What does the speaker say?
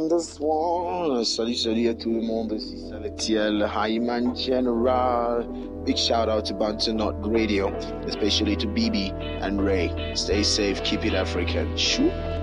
This one, salut à tout le monde, ici Salatiel, Hyman General. Big shout out to Bantu Not Radio, especially to BB and Ray. Stay safe, keep it African. Shoo.